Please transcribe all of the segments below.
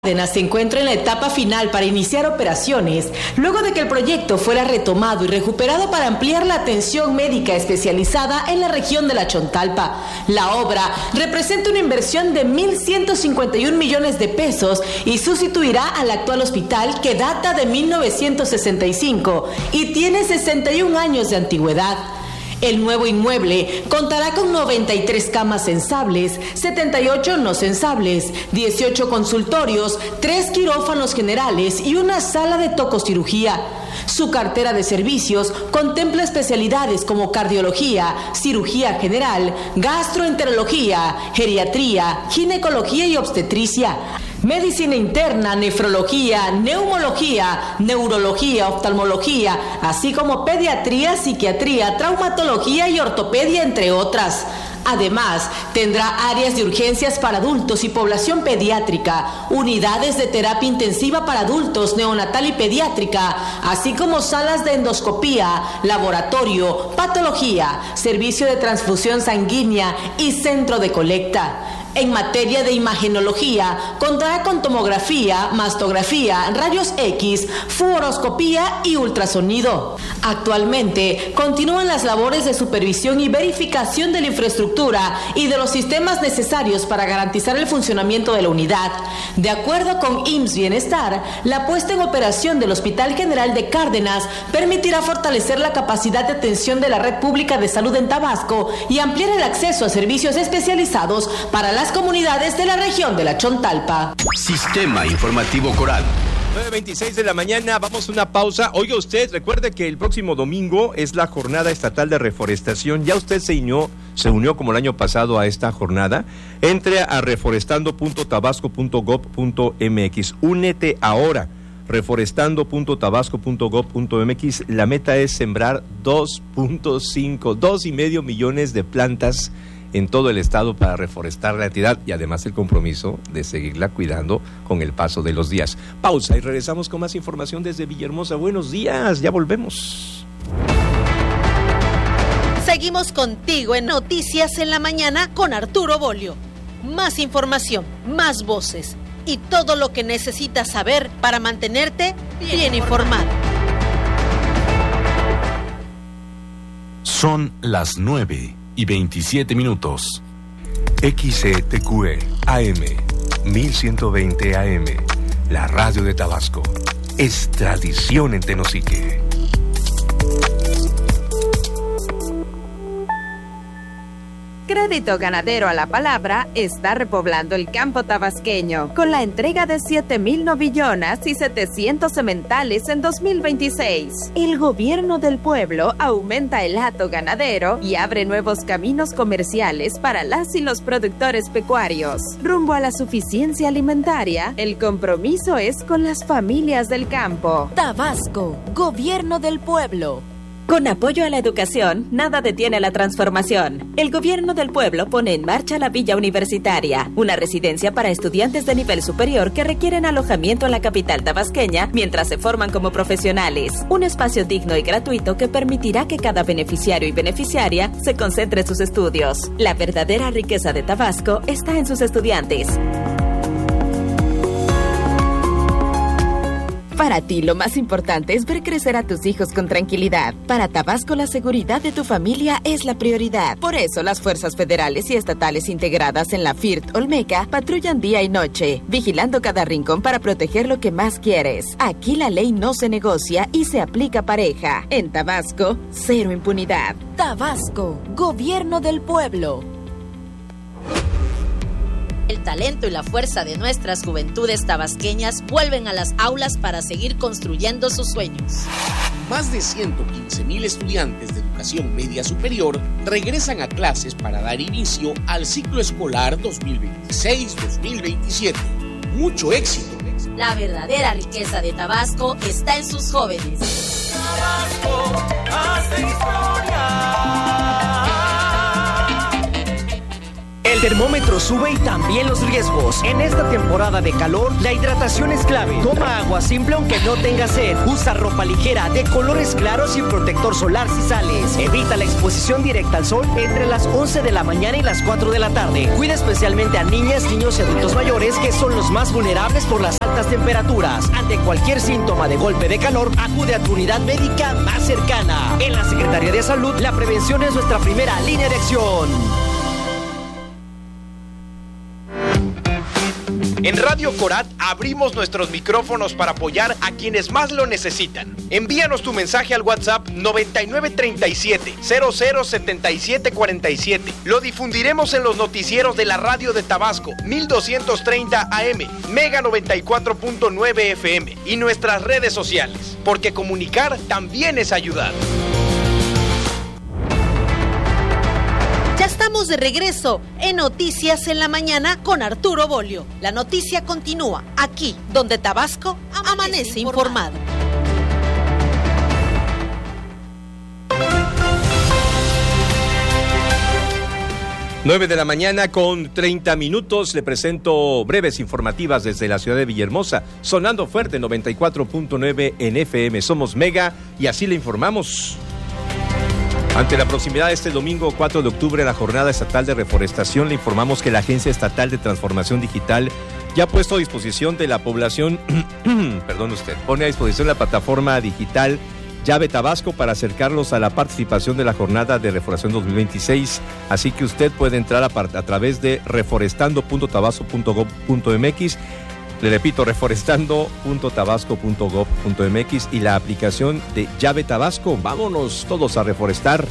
Cárdenas se encuentra en la etapa final para iniciar operaciones, luego de que el proyecto fuera retomado y recuperado para ampliar la atención médica especializada en la región de la Chontalpa. La obra representa una inversión de 1.151 millones de pesos y sustituirá al actual hospital que data de 1965 y tiene 61 años de antigüedad. El nuevo inmueble contará con 93 camas sensables, 78 no sensables, 18 consultorios, 3 quirófanos generales y una sala de tococirugía. Su cartera de servicios contempla especialidades como cardiología, cirugía general, gastroenterología, geriatría, ginecología y obstetricia, medicina interna, nefrología, neumología, neurología, oftalmología, así como pediatría, psiquiatría, traumatología y ortopedia, entre otras. Además, tendrá áreas de urgencias para adultos y población pediátrica, unidades de terapia intensiva para adultos, neonatal y pediátrica, así como salas de endoscopía, laboratorio, patología, servicio de transfusión sanguínea y centro de colecta. En materia de imagenología, contará con tomografía, mastografía, rayos X, fluoroscopía y ultrasonido. Actualmente, continúan las labores de supervisión y verificación de la infraestructura y de los sistemas necesarios para garantizar el funcionamiento de la unidad. De acuerdo con IMSS Bienestar, la puesta en operación del Hospital General de Cárdenas permitirá fortalecer la capacidad de atención de la red pública de salud en Tabasco y ampliar el acceso a servicios especializados para las comunidades de la región de la Chontalpa. Sistema Informativo Coral. 9:26 de la mañana, vamos a una pausa. Oiga usted, recuerde que el próximo domingo es la Jornada Estatal de Reforestación. Ya usted se unió como el año pasado a esta jornada. Entre a reforestando.tabasco.gov.mx. Únete ahora. reforestando.tabasco.gov.mx. La meta es sembrar 2.5 millones de plantas en todo el estado para reforestar la entidad y además el compromiso de seguirla cuidando con el paso de los días. Pausa y regresamos con más información desde Villahermosa. Buenos días, ya volvemos. Seguimos contigo en Noticias en la Mañana con Arturo Bolio. Más información, más voces y todo lo que necesitas saber para mantenerte bien informado. Son las 9:27. XETQE AM 1120 AM, la radio de Tabasco, es tradición en Tenosique. Crédito Ganadero a la Palabra está repoblando el campo tabasqueño con la entrega de 7,000 novillonas y 700 sementales en 2026. El gobierno del pueblo aumenta el hato ganadero y abre nuevos caminos comerciales para las y los productores pecuarios. Rumbo a la suficiencia alimentaria, el compromiso es con las familias del campo. Tabasco, gobierno del pueblo. Con apoyo a la educación, nada detiene la transformación. El gobierno del pueblo pone en marcha la Villa Universitaria, una residencia para estudiantes de nivel superior que requieren alojamiento en la capital tabasqueña mientras se forman como profesionales. Un espacio digno y gratuito que permitirá que cada beneficiario y beneficiaria se concentre en sus estudios. La verdadera riqueza de Tabasco está en sus estudiantes. Para ti, lo más importante es ver crecer a tus hijos con tranquilidad. Para Tabasco, la seguridad de tu familia es la prioridad. Por eso, las fuerzas federales y estatales integradas en la FIRT Olmeca patrullan día y noche, vigilando cada rincón para proteger lo que más quieres. Aquí la ley no se negocia y se aplica pareja. En Tabasco, cero impunidad. Tabasco, gobierno del pueblo. El talento y la fuerza de nuestras juventudes tabasqueñas vuelven a las aulas para seguir construyendo sus sueños. Más de 115,000 estudiantes de educación media superior regresan a clases para dar inicio al ciclo escolar 2026-2027. ¡Mucho éxito! La verdadera riqueza de Tabasco está en sus jóvenes. Tabasco hace historia. El El termómetro sube y también los riesgos. En esta temporada de calor, la hidratación es clave. Toma agua simple aunque no tengas sed. Usa ropa ligera de colores claros y protector solar si sales. Evita la exposición directa al sol entre las 11 de la mañana y las 4 de la tarde. Cuida especialmente a niñas, niños y adultos mayores, que son los más vulnerables por las altas temperaturas. Ante cualquier síntoma de golpe de calor, acude a tu unidad médica más cercana. En la Secretaría de Salud, la prevención es nuestra primera línea de acción. En Radio Corat abrimos nuestros micrófonos para apoyar a quienes más lo necesitan. Envíanos tu mensaje al WhatsApp 9937 007747. Lo difundiremos en los noticieros de la radio de Tabasco, 1230 AM, Mega 94.9 FM y nuestras redes sociales, porque comunicar también es ayudar. Ya estamos de regreso en Noticias en la Mañana con Arturo Bolio. La noticia continúa aquí, donde Tabasco amanece informado. Nueve de la mañana con 30 minutos. Le presento breves informativas desde la ciudad de Villahermosa, sonando fuerte 94.9 en FM. Somos Mega y así le informamos. Ante la proximidad de este domingo 4 de octubre, la Jornada Estatal de Reforestación, le informamos que la Agencia Estatal de Transformación Digital ya ha puesto a disposición de la población, pone a disposición la plataforma digital Llave Tabasco para acercarlos a la participación de la Jornada de Reforestación 2026. Así que usted puede entrar a través de reforestando.tabasco.gov.mx. Le repito, reforestando.tabasco.gov.mx y la aplicación de Llave Tabasco. Vámonos todos a reforestar.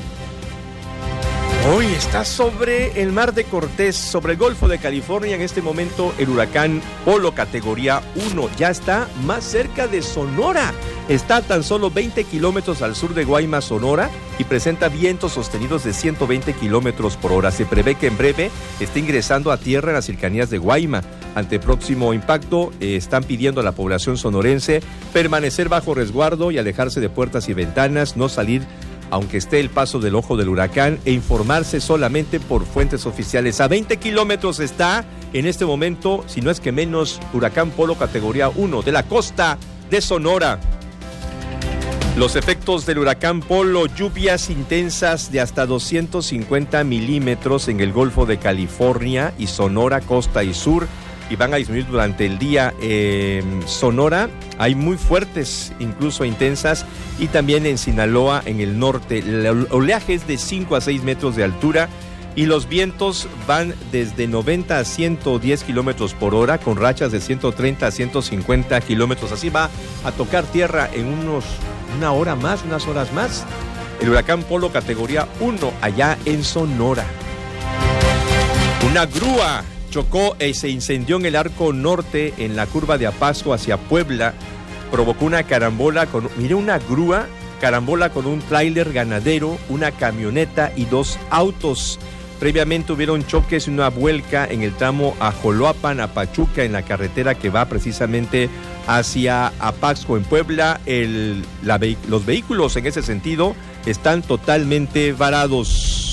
Hoy está sobre el Mar de Cortés, sobre el Golfo de California. En este momento el huracán Polo categoría 1 ya está más cerca de Sonora. Está a tan solo 20 kilómetros al sur de Guaymas, Sonora, y presenta vientos sostenidos de 120 kilómetros por hora. Se prevé que en breve esté ingresando a tierra en las cercanías de Guaymas. Ante próximo impacto, están pidiendo a la población sonorense permanecer bajo resguardo y alejarse de puertas y ventanas, no salir aunque esté el paso del ojo del huracán, e informarse solamente por fuentes oficiales. A 20 kilómetros está en este momento, si no es que menos, huracán Polo categoría 1 de la costa de Sonora. Los efectos del huracán Polo: lluvias intensas de hasta 250 milímetros en el Golfo de California y Sonora, costa y sur, y van a disminuir durante el día. Sonora hay muy fuertes, incluso intensas, y también en Sinaloa, en el norte. El oleaje es de 5 a 6 metros de altura y los vientos van desde 90 a 110 kilómetros por hora, con rachas de 130 a 150 kilómetros. Así va a tocar tierra en unas horas más. El huracán Polo categoría 1 allá en Sonora. Una grúa chocó y se incendió en el arco norte, en la curva de Apasco hacia Puebla. Provocó una carambola una grúa, carambola con un tráiler ganadero, una camioneta y 2 autos. Previamente hubieron choques y una vuelca en el tramo Ajoloapan a Pachuca, en la carretera que va precisamente hacia Apasco en Puebla. Los vehículos en ese sentido están totalmente varados.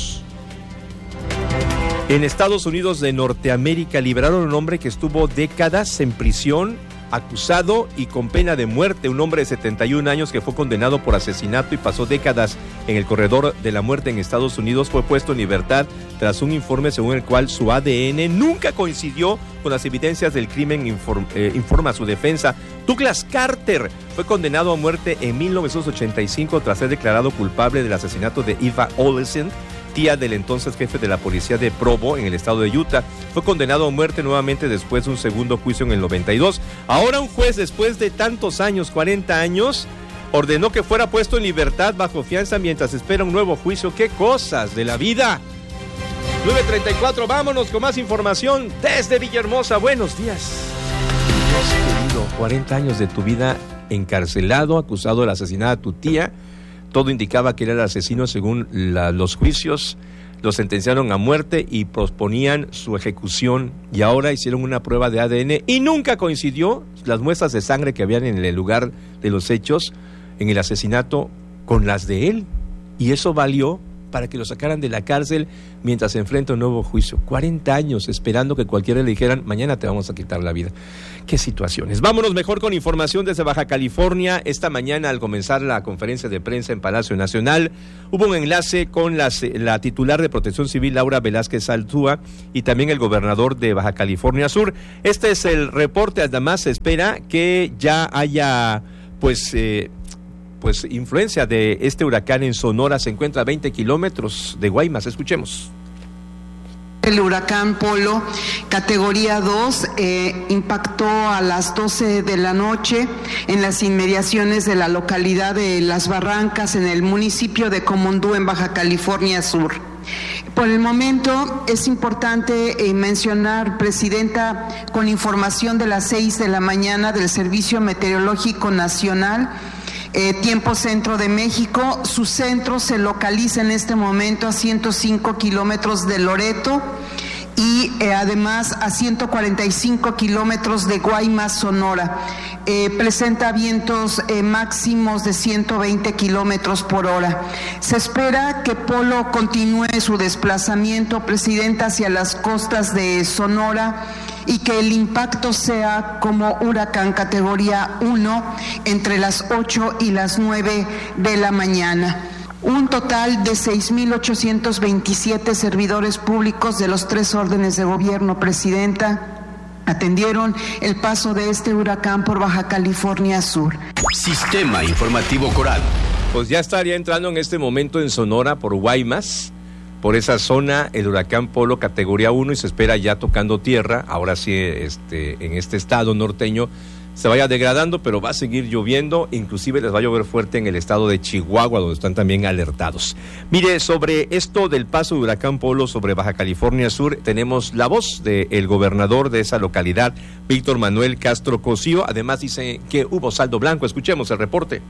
En Estados Unidos de Norteamérica liberaron a un hombre que estuvo décadas en prisión, acusado y con pena de muerte. Un hombre de 71 años que fue condenado por asesinato y pasó décadas en el corredor de la muerte en Estados Unidos fue puesto en libertad tras un informe según el cual su ADN nunca coincidió con las evidencias del crimen, informa su defensa. Douglas Carter fue condenado a muerte en 1985 tras ser declarado culpable del asesinato de Eva Olesen, tía del entonces jefe de la policía de Provo en el estado de Utah. Fue condenado a muerte nuevamente después de un segundo juicio en el 92. Ahora un juez, después de tantos años, 40 años, ordenó que fuera puesto en libertad bajo fianza mientras espera un nuevo juicio. ¡Qué cosas de la vida! 9:34, vámonos con más información desde Villahermosa. Buenos días. Querido, 40 años de tu vida encarcelado, acusado de asesinar a tu tía. Todo indicaba que era el asesino según los juicios. Lo sentenciaron a muerte y posponían su ejecución. Y ahora hicieron una prueba de ADN y nunca coincidió las muestras de sangre que habían en el lugar de los hechos, en el asesinato, con las de él. Y eso valió para que lo sacaran de la cárcel mientras se enfrenta a un nuevo juicio. 40 años esperando que cualquiera le dijeran, mañana te vamos a quitar la vida. Qué situaciones. Vámonos mejor con información desde Baja California. Esta mañana, al comenzar la conferencia de prensa en Palacio Nacional, hubo un enlace con la titular de Protección Civil, Laura Velázquez Altúa, y también el gobernador de Baja California Sur. Este es el reporte. Además, se espera que ya haya pues influencia de este huracán en Sonora. Se encuentra a 20 kilómetros de Guaymas. Escuchemos. El huracán Polo, categoría 2, impactó a las 12 de la noche en las inmediaciones de la localidad de Las Barrancas, en el municipio de Comondú, en Baja California Sur. Por el momento es importante mencionar, Presidenta, con información de las 6 de la mañana del Servicio Meteorológico Nacional, tiempo centro de México, su centro se localiza en este momento a 105 kilómetros de Loreto y además a 145 kilómetros de Guaymas, Sonora. Presenta vientos máximos de 120 kilómetros por hora. Se espera que Polo continúe su desplazamiento, Presidenta, hacia las costas de Sonora y que el impacto sea como huracán categoría 1 entre las 8 y las 9 de la mañana. Un total de 6,827 servidores públicos de los 3 órdenes de gobierno, Presidenta, atendieron el paso de este huracán por Baja California Sur. Sistema Informativo Coral. Pues ya estaría entrando en este momento en Sonora por Guaymas. Por esa zona, el huracán Polo categoría 1, y se espera ya tocando tierra. Ahora sí, en este estado norteño se vaya degradando, pero va a seguir lloviendo. Inclusive les va a llover fuerte en el estado de Chihuahua, donde están también alertados. Mire, sobre esto del paso de huracán Polo sobre Baja California Sur, tenemos la voz del gobernador de esa localidad, Víctor Manuel Castro Cosío. Además dice que hubo saldo blanco. Escuchemos el reporte.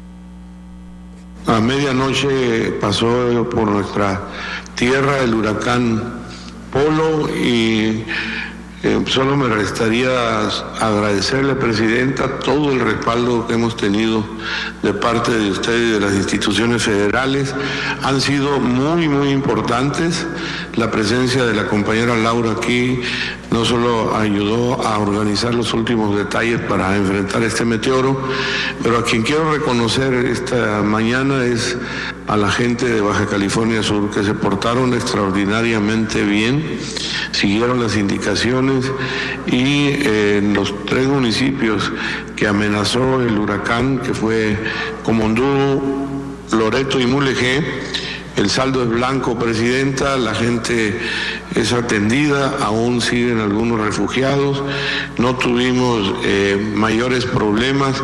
A medianoche pasó por nuestra tierra el huracán Polo y solo me restaría agradecerle, Presidenta, todo el respaldo que hemos tenido de parte de usted y de las instituciones federales. Han sido muy, muy importantes. La presencia de la compañera Laura aquí no solo ayudó a organizar los últimos detalles para enfrentar este meteoro, pero a quien quiero reconocer esta mañana es a la gente de Baja California Sur, que se portaron extraordinariamente bien, siguieron las indicaciones y en los 3 municipios que amenazó el huracán, que fue Comondú, Loreto y Mulegé, el saldo es blanco, Presidenta. La gente es atendida, aún siguen algunos refugiados, no tuvimos mayores problemas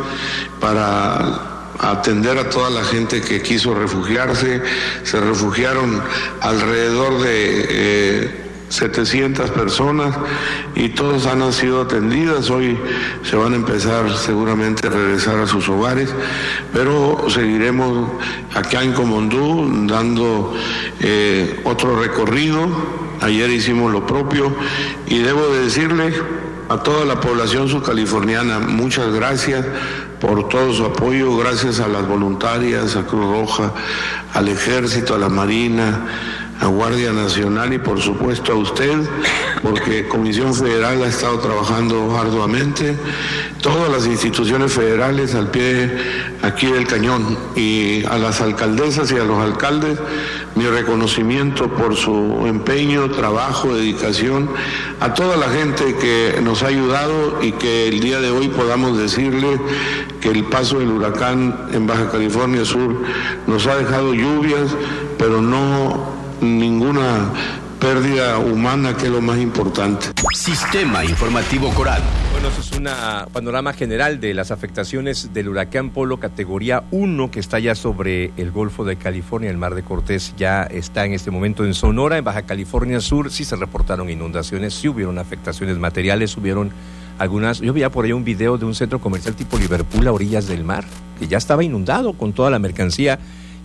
para atender a toda la gente que quiso refugiarse. Se refugiaron alrededor de 700 personas y todas han sido atendidas. Hoy se van a empezar seguramente a regresar a sus hogares, pero seguiremos acá en Comondú dando otro recorrido. Ayer hicimos lo propio y debo de decirle a toda la población subcaliforniana, muchas gracias por todo su apoyo, gracias a las voluntarias, a Cruz Roja, al Ejército, a la Marina, a Guardia Nacional y por supuesto a usted, porque Comisión Federal ha estado trabajando arduamente, todas las instituciones federales al pie aquí del cañón, y a las alcaldesas y a los alcaldes mi reconocimiento por su empeño, trabajo, dedicación, a toda la gente que nos ha ayudado y que el día de hoy podamos decirle que el paso del huracán en Baja California Sur nos ha dejado lluvias, pero no ninguna pérdida humana, que es lo más importante. Sistema Informativo Coral. Bueno, eso es un panorama general de las afectaciones del huracán Polo categoría 1 que está ya sobre el Golfo de California. El Mar de Cortés ya está en este momento en Sonora. En Baja California Sur sí se reportaron inundaciones, sí hubieron afectaciones materiales, hubieron algunas. Yo veía por ahí un video de un centro comercial tipo Liverpool a orillas del mar, que ya estaba inundado con toda la mercancía.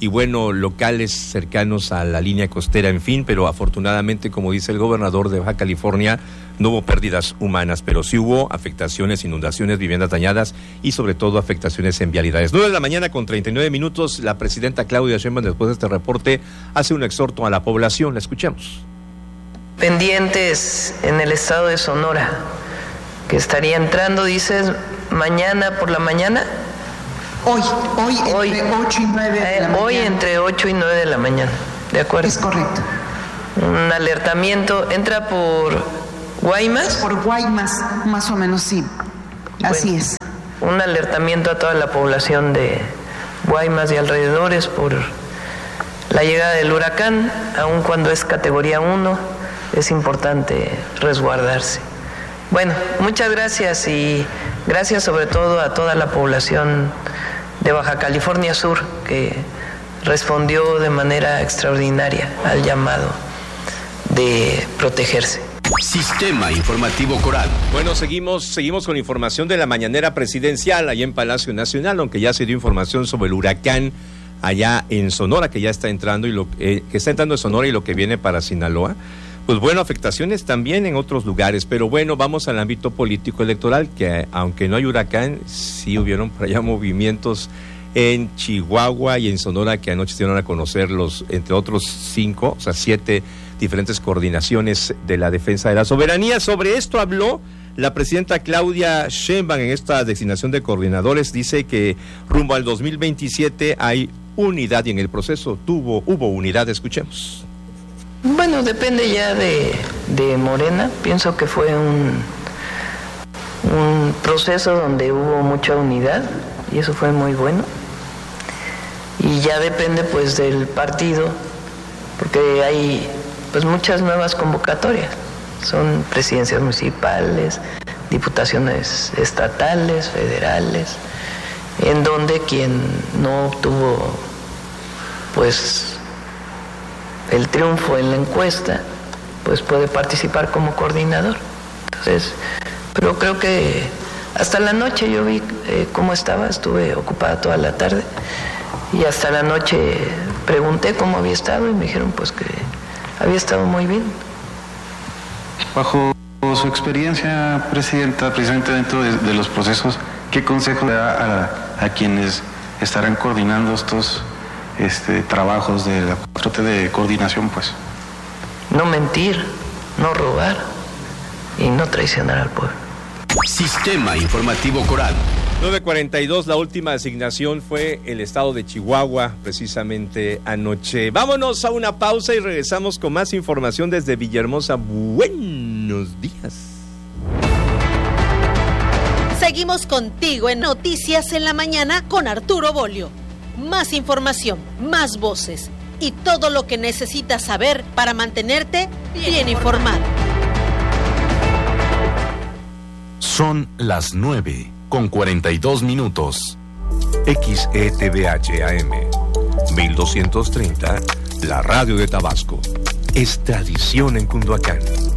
y bueno, locales cercanos a la línea costera, en fin, pero afortunadamente, como dice el gobernador de Baja California, no hubo pérdidas humanas, pero sí hubo afectaciones, inundaciones, viviendas dañadas y sobre todo afectaciones en vialidades. 9:39 a.m, la presidenta Claudia Sheinbaum, después de este reporte, hace un exhorto a la población. La escuchamos. Pendientes en el estado de Sonora, que estaría entrando, dices, mañana por la mañana. Hoy entre 8 y 9 de la mañana. Hoy entre 8 y 9 de la mañana, ¿de acuerdo? Es correcto. Un alertamiento, entra por Guaymas. Por Guaymas, más o menos, sí. Así Bueno, es. Un alertamiento a toda la población de Guaymas y alrededores por la llegada del huracán, aun cuando es categoría 1, es importante resguardarse. Bueno, muchas gracias y gracias sobre todo a toda la población de Baja California Sur que respondió de manera extraordinaria al llamado de protegerse. Sistema Informativo Coral. Bueno, seguimos con información de la mañanera presidencial allá en Palacio Nacional, aunque ya se dio información sobre el huracán allá en Sonora, que ya está entrando que está entrando en Sonora y lo que viene para Sinaloa. Pues bueno, afectaciones también en otros lugares, pero bueno, vamos al ámbito político electoral, que aunque no hay huracán, sí hubieron por allá movimientos en Chihuahua y en Sonora que anoche se dieron a conocer entre otros 7 diferentes coordinaciones de la defensa de la soberanía. Sobre esto habló la presidenta Claudia Sheinbaum en esta designación de coordinadores. Dice que rumbo al 2027 hay unidad y en el proceso hubo unidad. Escuchemos. Bueno, depende ya de Morena. Pienso que fue un proceso donde hubo mucha unidad y eso fue muy bueno. Y ya depende pues del partido, porque hay pues muchas nuevas convocatorias. Son presidencias municipales, diputaciones estatales, federales, en donde quien no obtuvo pues el triunfo en la encuesta, pues puede participar como coordinador. Entonces, pero creo que hasta la noche yo vi cómo estaba, estuve ocupada toda la tarde y hasta la noche pregunté cómo había estado y me dijeron pues que había estado muy bien. Bajo su experiencia, presidenta, precisamente dentro de los procesos, ¿qué consejo le da a quienes estarán coordinando estos trabajos de la 4T de coordinación, pues? No mentir, no robar y no traicionar al pueblo. Sistema Informativo Coral. 9:42, la última asignación fue el estado de Chihuahua, precisamente anoche. Vámonos a una pausa y regresamos con más información desde Villahermosa. Buenos días. Seguimos contigo en Noticias en la Mañana con Arturo Bolio. Más información, más voces y todo lo que necesitas saber para mantenerte bien informado. Son las 9:42. XETVH AM 1230, la radio de Tabasco. Es tradición en Cunduacán.